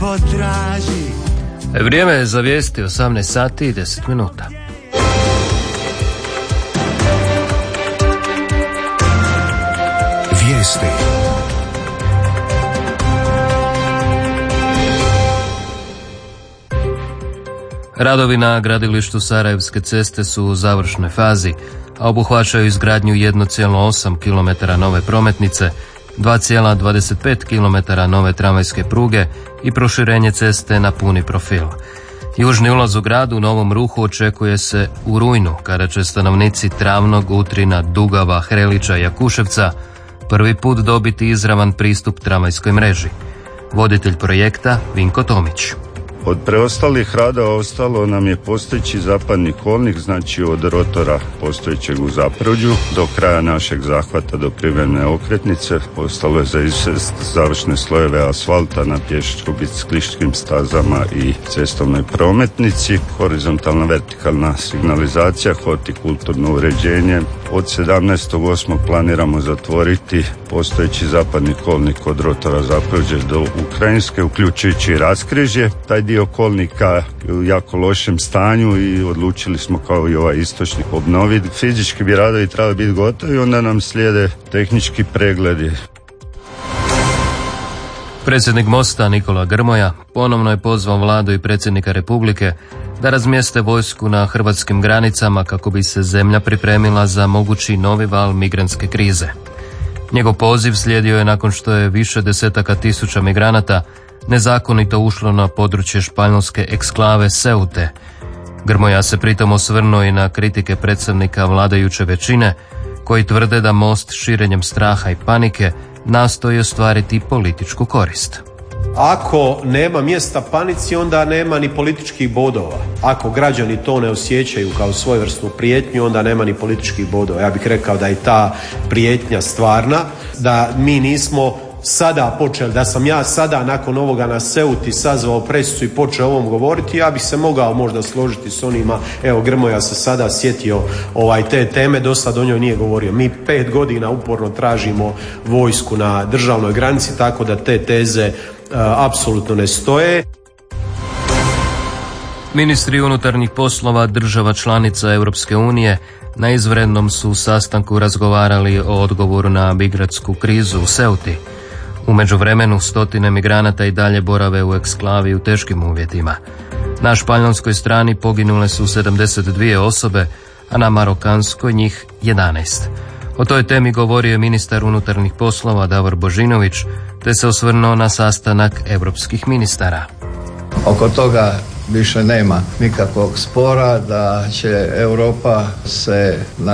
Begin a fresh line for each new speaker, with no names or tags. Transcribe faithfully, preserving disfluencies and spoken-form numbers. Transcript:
potraži.
Vrijeme je za vijesti osamnaest sati i deset minuta.
Vijesti.
Radovi na gradilištu Sarajevske ceste su u završnoj fazi, a obuhvaćaju izgradnju jedan zarez osam kilometara nove prometnice, dva zarez dvadeset pet kilometara nove tramvajske pruge i proširenje ceste na puni profil. Južni ulaz u grad u novom ruhu očekuje se u rujnu, kada će stanovnici Travnog, Utrina, Dugava, Hrelića i Jakuševca prvi put dobiti izravan pristup tramvajskoj mreži. Voditelj projekta Vinko Tomić.
Od preostalih radova ostalo nam je postojeći zapadni kolnik, znači od rotora postojećeg u Zaprođu do kraja našeg zahvata do privremene okretnice. Ostalo je za izvest završne slojeve asfalta na pješačko-biciklističkim stazama i cestovnoj prometnici, horizontalna vertikalna signalizacija, hortikulturno uređenje. Od sedamnaestog osmog planiramo zatvoriti postojeći zapadni kolnik od rotora Zaprođe do Ukrajinske, uključujući i raskrižje. Taj dio kolnika u jako lošem stanju i odlučili smo kao i ovaj istočni obnoviti. Fizički bi radovi trebali biti gotovi, onda nam slijede tehnički pregledi.
Predsjednik Mosta Nikola Grmoja ponovno je pozvao vladu i predsjednika Republike da razmjeste vojsku na hrvatskim granicama kako bi se zemlja pripremila za mogući novi val migrantske krize. Njegov poziv slijedio je nakon što je više desetaka tisuća migranata nezakonito ušlo na područje španjolske eksklave Seute. Grmoja se pritom osvrnuo i na kritike predstavnika vladajuće većine, koji tvrde da Most širenjem straha i panike nastoji ostvariti političku korist.
Ako nema mjesta panici, onda nema ni političkih bodova. Ako građani to ne osjećaju kao svojevrsnu prijetnju, onda nema ni političkih bodova. Ja bih rekao da je ta prijetnja stvarna, da mi nismo sada počeli, da sam ja sada nakon ovoga na Seuti sazvao presicu i počeo o ovom govoriti, ja bih se mogao možda složiti s onima, evo Grmoja se sada sjetio ovaj, te teme, do sad o njoj nije govorio. Mi pet godina uporno tražimo vojsku na državnoj granici, tako da te teze uh, apsolutno ne stoje.
Ministri unutarnjih poslova država članica Europske unije na izvanrednom su sastanku razgovarali o odgovoru na migrantsku krizu u Seuti. U međuvremenu stotine migranata i dalje borave u eksklavi u teškim uvjetima. Na španjolskoj strani poginule su sedamdeset dvije osobe, a na marokanskoj njih jedanaest. O toj temi govorio je ministar unutarnjih poslova Davor Božinović, te se osvrnuo na sastanak europskih ministara.
Oko toga više nema nikakvog spora da će Europa se na